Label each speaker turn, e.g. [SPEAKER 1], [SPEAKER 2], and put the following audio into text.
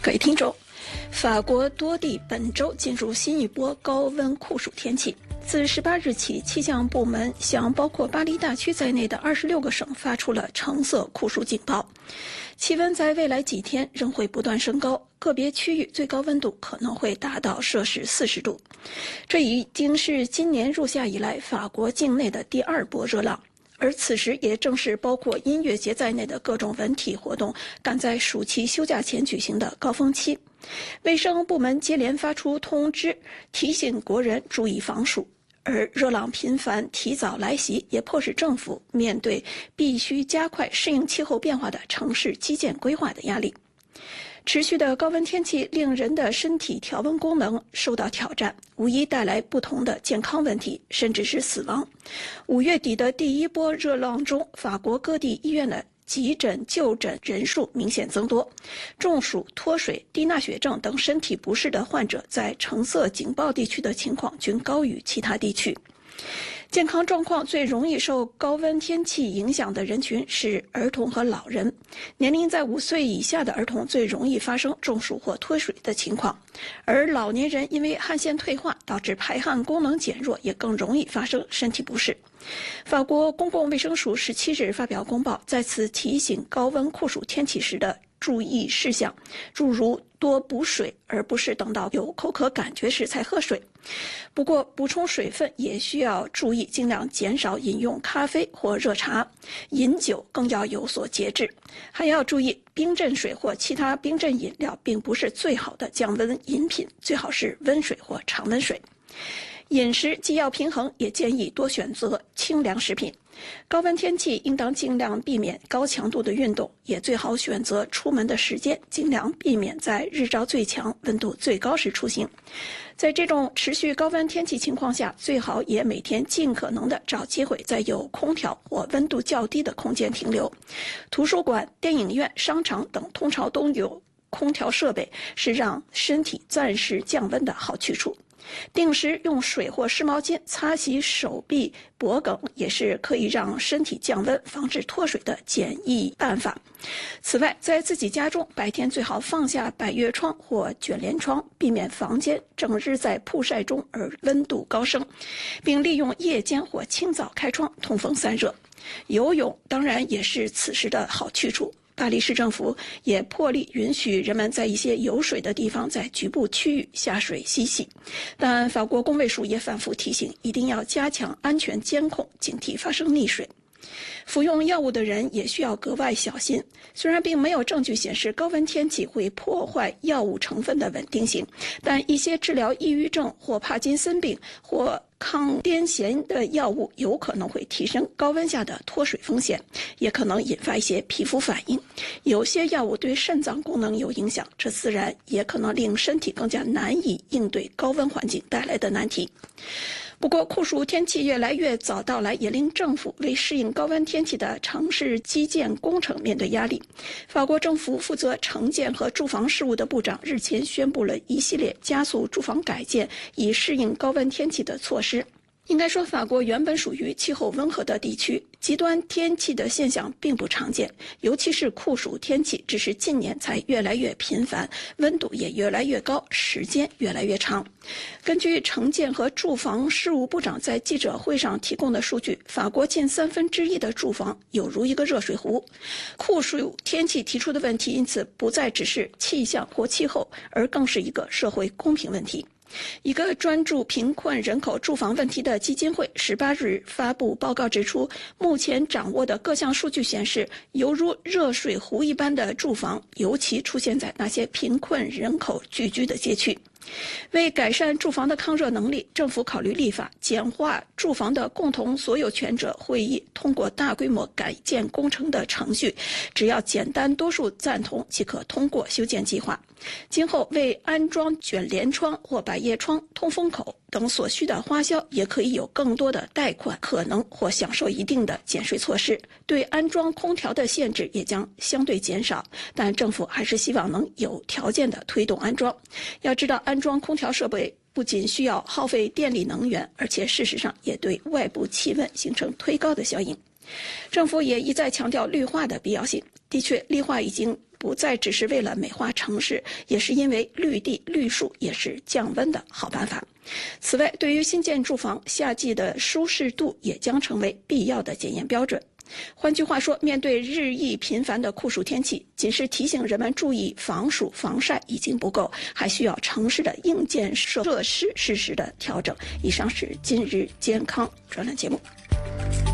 [SPEAKER 1] 各位听众，法国多地本周进入新一波高温酷暑天气。自18日起，气象部门向包括巴黎大区在内的26个省发出了橙色酷暑警报。气温在未来几天仍会不断升高，个别区域最高温度可能会达到摄氏40度。这已经是今年入夏以来法国境内的第2波热浪。而此时也正是包括音乐节在内的各种文体活动赶在暑期休假前举行的高峰期。卫生部门接连发出通知，提醒国人注意防暑。而热浪频繁提早来袭，也迫使政府面对必须加快适应气候变化的城市基建规划的压力。持续的高温天气令人的身体调温功能受到挑战，无疑带来不同的健康问题，甚至是死亡。5月底的第一波热浪中，法国各地医院的急诊就诊人数明显增多，中暑、脱水、低钠血症等身体不适的患者在橙色警报地区的情况均高于其他地区。健康状况最容易受高温天气影响的人群是儿童和老人，年龄在5岁以下的儿童最容易发生中暑或脱水的情况，而老年人因为汗腺退化导致排汗功能减弱，也更容易发生身体不适。法国公共卫生署17日发表公报，再次提醒高温酷暑天气时的注意事项，诸如多补水，而不是等到有口渴感觉时才喝水。不过补充水分也需要注意，尽量减少饮用咖啡或热茶，饮酒更要有所节制。还要注意，冰镇水或其他冰镇饮料并不是最好的降温饮品，最好是温水或常温水。饮食既要平衡，也建议多选择清凉食品。高温天气应当尽量避免高强度的运动，也最好选择出门的时间，尽量避免在日照最强、温度最高时出行。在这种持续高温天气情况下，最好也每天尽可能的找机会在有空调或温度较低的空间停留。图书馆、电影院、商场等通常都有空调设备，是让身体暂时降温的好去处。定时用水或湿毛巾擦洗手臂、脖颈也是可以让身体降温、防止脱水的简易办法。此外，在自己家中，白天最好放下百叶窗或卷帘窗，避免房间整日在曝晒中而温度高升，并利用夜间或清早开窗通风散热。游泳当然也是此时的好去处。巴黎市政府也破例允许人们在一些有水的地方在局部区域下水嬉戏，但法国工卫署也反复提醒，一定要加强安全监控，警惕发生溺水。服用药物的人也需要格外小心。虽然并没有证据显示高温天气会破坏药物成分的稳定性，但一些治疗抑郁症或帕金森病或抗癫痫的药物有可能会提升高温下的脱水风险，也可能引发一些皮肤反应。有些药物对肾脏功能有影响，这自然也可能令身体更加难以应对高温环境带来的难题。不过，酷暑天气越来越早到来，也令政府为适应高温天气的城市基建工程面对压力。法国政府负责城建和住房事务的部长日前宣布了一系列加速住房改建以适应高温天气的措施。应该说，法国原本属于气候温和的地区，极端天气的现象并不常见，尤其是酷暑天气，只是近年才越来越频繁，温度也越来越高，时间越来越长。根据城建和住房事务部长在记者会上提供的数据，法国近1/3的住房有如一个热水壶。酷暑天气提出的问题，因此不再只是气象或气候，而更是一个社会公平问题。一个专注贫困人口住房问题的基金会18日发布报告指出，目前掌握的各项数据显示，犹如热水壶一般的住房尤其出现在那些贫困人口聚居的街区。为改善住房的抗热能力，政府考虑立法简化住房的共同所有权者会议通过大规模改建工程的程序，只要简单多数赞同即可通过修建计划。今后为安装卷帘窗或百叶窗、通风口等所需的花销，也可以有更多的贷款可能或享受一定的减税措施。对安装空调的限制也将相对减少，但政府还是希望能有条件的推动安装。要知道，安装空调设备不仅需要耗费电力能源，而且事实上也对外部气温形成推高的效应。政府也一再强调绿化的必要性。的确，绿化已经不再只是为了美化城市，也是因为绿地绿树也是降温的好办法。此外，对于新建住房，夏季的舒适度也将成为必要的检验标准。换句话说，面对日益频繁的酷暑天气，仅是提醒人们注意防暑防晒已经不够，还需要城市的硬件设施适时的调整。以上是今日健康专栏节目。